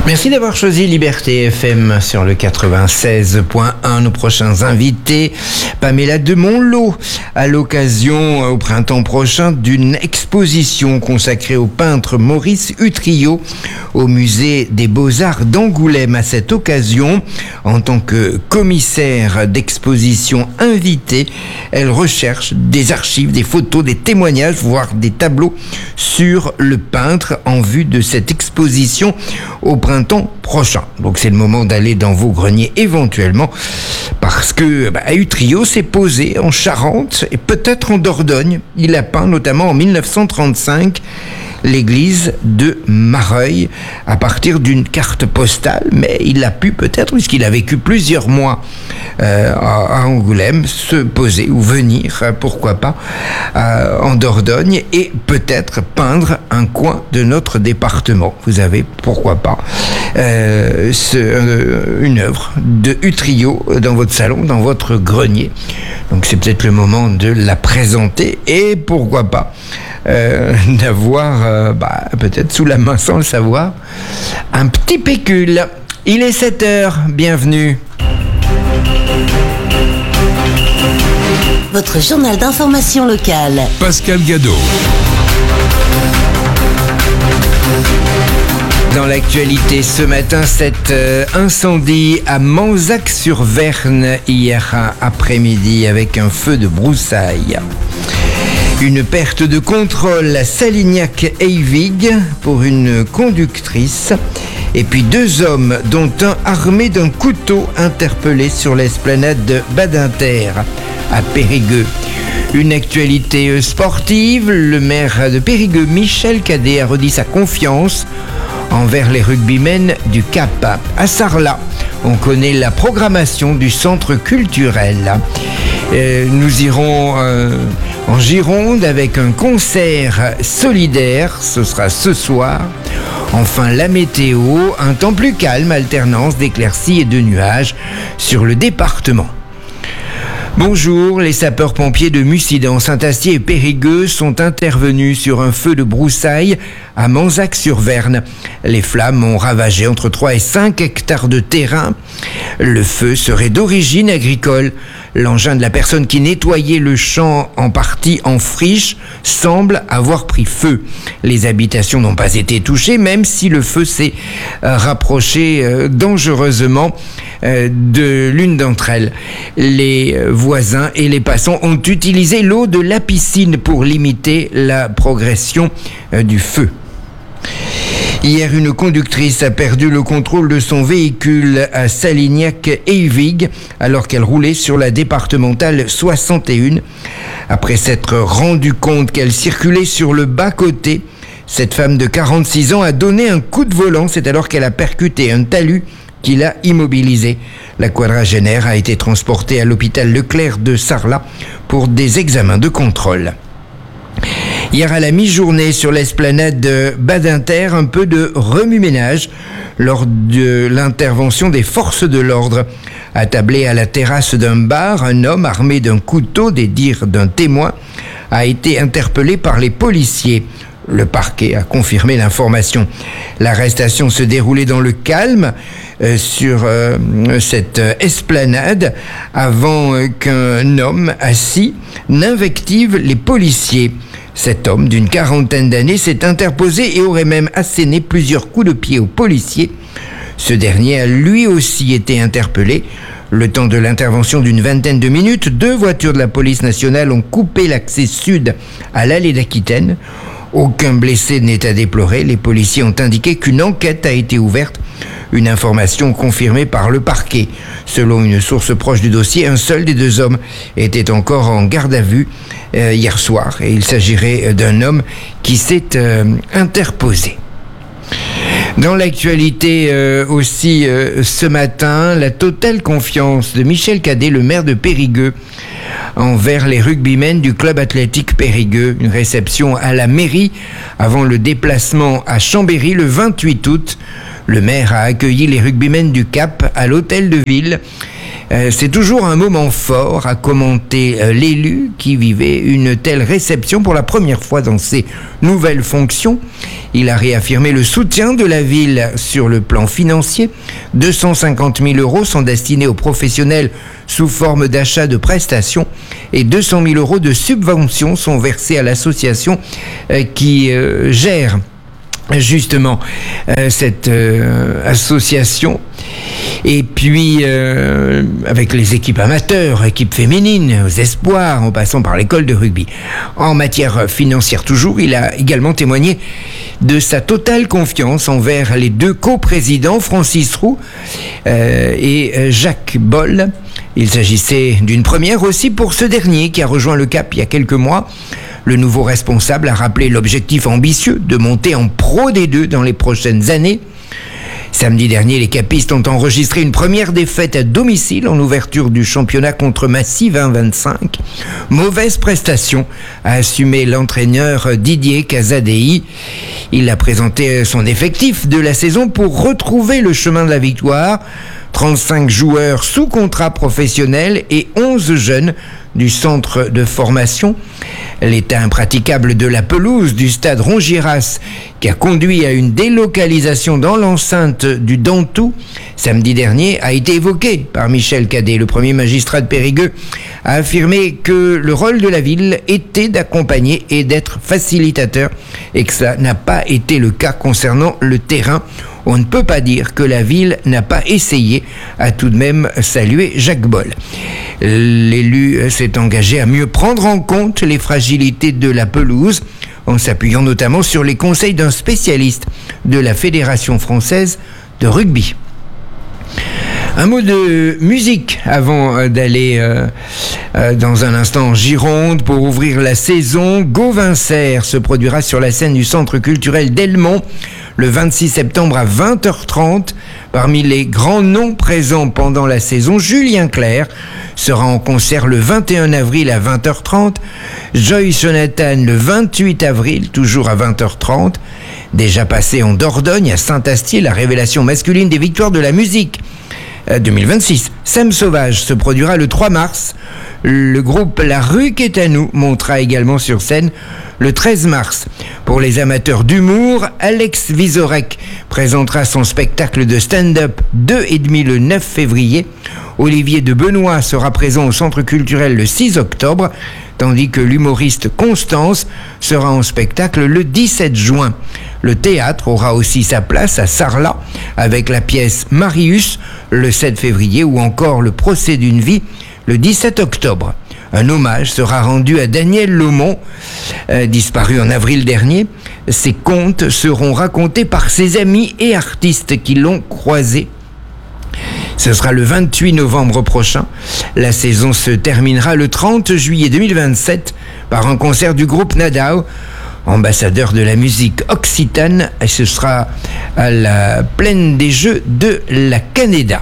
Merci d'avoir choisi Liberté FM sur le 96.1. Nos prochains invités, Pamela de Monlot, à l'occasion au printemps prochain d'une exposition consacrée au peintre Maurice Utrillo au musée des Beaux-Arts d'Angoulême. À cette occasion, en tant que commissaire d'exposition invitée, elle recherche des archives, des photos, des témoignages, voire des tableaux sur le peintre en vue de cette exposition au printemps prochain. Donc c'est le moment d'aller dans vos greniers éventuellement, parce que Utrillo s'est posé en Charente et peut-être en Dordogne. Il a peint notamment en 1935 l'église de Mareuil à partir d'une carte postale, mais il a pu peut-être, puisqu'il a vécu plusieurs mois à Angoulême, se poser ou venir, pourquoi pas, en Dordogne et peut-être peindre un coin de notre département. Vous avez, pourquoi pas, une œuvre de Utrillo dans votre salon, dans votre grenier. Donc c'est peut-être le moment de la présenter et pourquoi pas d'avoir, peut-être sous la main sans le savoir, un petit pécule. Il est 7h, bienvenue. Votre journal d'information locale. Pascal Gadot. Dans l'actualité ce matin, cet incendie à Manzac-sur-Verne hier après-midi avec un feu de broussailles. Une perte de contrôle à Salignac-Eyvig pour une conductrice. Et puis 2 hommes, dont un armé d'un couteau, interpellés sur l'esplanade de Badinter à Périgueux. Une actualité sportive, le maire de Périgueux, Michel Cadet, a redit sa confiance envers les rugbymen du Cap. À Sarlat, on connaît la programmation du centre culturel. Nous irons en Gironde avec un concert solidaire, ce sera ce soir. Enfin, la météo, un temps plus calme, alternance d'éclaircies et de nuages sur le département. Bonjour, les sapeurs-pompiers de Mussidan, Saint-Astier et Périgueux sont intervenus sur un feu de broussailles à Manzac-sur-Verne. Les flammes ont ravagé entre 3 et 5 hectares de terrain. Le feu serait d'origine agricole. L'engin de la personne qui nettoyait le champ en partie en friche semble avoir pris feu. Les habitations n'ont pas été touchées, même si le feu s'est rapproché dangereusement de l'une d'entre elles. Les voisins et les passants ont utilisé l'eau de la piscine pour limiter la progression du feu. Hier, une conductrice a perdu le contrôle de son véhicule à Salignac-Eyvig alors qu'elle roulait sur la départementale 61. Après s'être rendu compte qu'elle circulait sur le bas-côté, cette femme de 46 ans a donné un coup de volant. C'est alors qu'elle a percuté un talus qui l'a immobilisée. La quadragénaire a été transportée à l'hôpital Leclerc de Sarlat pour des examens de contrôle. Hier à la mi-journée sur l'esplanade de Badinter, un peu de remue-ménage lors de l'intervention des forces de l'ordre. Attablé à la terrasse d'un bar, un homme armé d'un couteau, des dires d'un témoin, a été interpellé par les policiers. Le parquet a confirmé l'information. L'arrestation se déroulait dans le calme sur cette esplanade avant qu'un homme assis n'invective les policiers. Cet homme d'une 40aine d'années s'est interposé et aurait même asséné plusieurs coups de pied aux policiers. Ce dernier a lui aussi été interpellé. Le temps de l'intervention d'une 20aine de minutes, 2 voitures de la police nationale ont coupé l'accès sud à l'allée d'Aquitaine. Aucun blessé n'est à déplorer. Les policiers ont indiqué qu'une enquête a été ouverte. Une information confirmée par le parquet. Selon une source proche du dossier, un seul des 2 hommes était encore en garde à vue hier soir. Et il s'agirait d'un homme qui s'est interposé. Dans l'actualité aussi ce matin, la totale confiance de Michel Cadet, le maire de Périgueux, envers les rugbymen du club athlétique Périgueux. Une réception à la mairie avant le déplacement à Chambéry le 28 août. Le maire a accueilli les rugbymen du Cap à l'hôtel de ville. C'est toujours un moment fort, a commenté l'élu qui vivait une telle réception pour la première fois dans ses nouvelles fonctions. Il a réaffirmé le soutien de la ville sur le plan financier. 250 000 € sont destinés aux professionnels sous forme d'achat de prestations et 200 000 € de subventions sont versés à l'association qui gère justement cette association. Et puis avec les équipes amateurs, équipes féminines, aux espoirs, en passant par l'école de rugby. En matière financière toujours, il a également témoigné de sa totale confiance envers les deux coprésidents, Francis Roux et Jacques Boll. Il s'agissait d'une première aussi pour ce dernier qui a rejoint le Cap il y a quelques mois. Le nouveau responsable a rappelé l'objectif ambitieux de monter en Pro D2 dans les prochaines années. Samedi dernier, les capistes ont enregistré une première défaite à domicile en ouverture du championnat contre Massy 20-25. Mauvaise prestation, a assumé l'entraîneur Didier Casadei. Il a présenté son effectif de la saison pour retrouver le chemin de la victoire. 35 joueurs sous contrat professionnel et 11 jeunes du centre de formation. L'état impraticable de la pelouse du stade Rongiras qui a conduit à une délocalisation dans l'enceinte du Dantou samedi dernier a été évoqué par Michel Cadet. Le premier magistrat de Périgueux a affirmé que le rôle de la ville était d'accompagner et d'être facilitateur et que ça n'a pas été le cas concernant le terrain. On ne peut pas dire que la ville n'a pas essayé, a tout de même salué Jacques Boll. L'élu s'est engagé à mieux prendre en compte les fragilités de la pelouse, en s'appuyant notamment sur les conseils d'un spécialiste de la Fédération française de rugby. Un mot de musique avant d'aller dans un instant en Gironde pour ouvrir la saison. Gauvincer se produira sur la scène du Centre culturel d'Elmont le 26 septembre à 20h30. Parmi les grands noms présents pendant la saison, Julien Clerc sera en concert le 21 avril à 20h30. Joyce Jonathan le 28 avril, toujours à 20h30. Déjà passé en Dordogne, à Saint-Astier, la révélation masculine des victoires de la musique 2026. Sam Sauvage se produira le 3 mars. Le groupe La Rue qu'est à nous montera également sur scène le 13 mars. Pour les amateurs d'humour, Alex Vizorek présentera son spectacle de stand-up 2,5 le 9 février. Olivier de Benoît sera présent au Centre culturel le 6 octobre, tandis que l'humoriste Constance sera en spectacle le 17 juin. Le théâtre aura aussi sa place à Sarlat avec la pièce Marius le 7 février ou encore Le procès d'une vie le 17 octobre. Un hommage sera rendu à Daniel Laumont, disparu en avril dernier. Ses contes seront racontés par ses amis et artistes qui l'ont croisé. Ce sera le 28 novembre prochain. La saison se terminera le 30 juillet 2027 par un concert du groupe Nadao, ambassadeur de la musique occitane. Et ce sera à la Plaine des Jeux de la Canéda.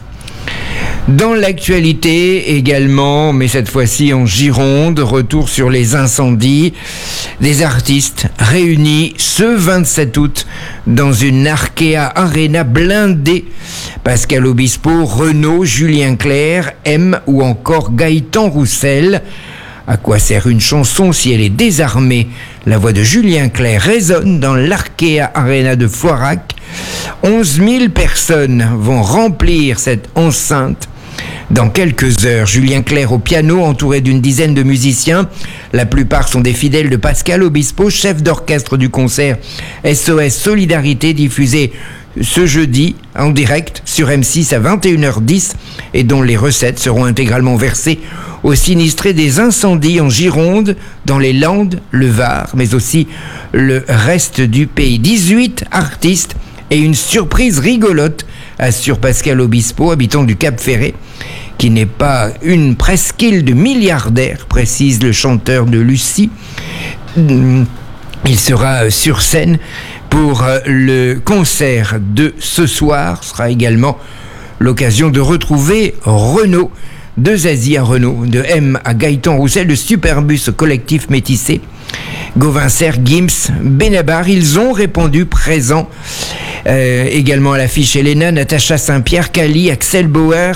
Dans l'actualité également, mais cette fois-ci en Gironde, retour sur les incendies. Des artistes réunis ce 27 août dans une Arkea Arena blindée. Pascal Obispo, Renaud, Julien Clerc, M ou encore Gaëtan Roussel. À quoi sert une chanson si elle est désarmée? La voix de Julien Clerc résonne dans l'Arkea Arena de Floirac. 11 000 personnes vont remplir cette enceinte. Dans quelques heures, Julien Clerc au piano, entouré d'une dizaine de musiciens. La plupart sont des fidèles de Pascal Obispo, chef d'orchestre du concert SOS Solidarité, diffusé ce jeudi en direct sur M6 à 21h10 et dont les recettes seront intégralement versées aux sinistrés des incendies en Gironde, dans les Landes, le Var, mais aussi le reste du pays. 18 artistes et une surprise rigolote, assure Pascal Obispo, habitant du Cap Ferré, qui n'est pas une presqu'île de milliardaires, précise le chanteur de Lucie. Il sera sur scène pour le concert de ce soir. Ce sera également l'occasion de retrouver Renaud de Zazie à Renault, de M à Gaëtan Roussel, de Superbus au collectif métissé, Gauvin Serre, Gims, Benabar, ils ont répondu présent. Également à l'affiche Elena, Natacha Saint-Pierre, Kali, Axel Bauer,